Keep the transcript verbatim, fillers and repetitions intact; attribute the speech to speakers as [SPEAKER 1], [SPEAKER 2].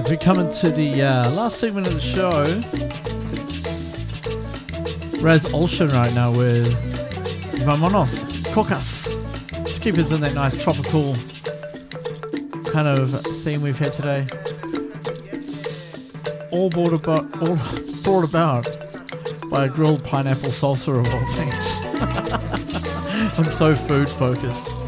[SPEAKER 1] As we come into the uh, last segment of the show, Raz Olshan right now with Vamonos, Cocas. Just keep us in that nice tropical kind of theme we've had today. All brought about, all brought about by a grilled pineapple salsa of all things. I'm so food focused.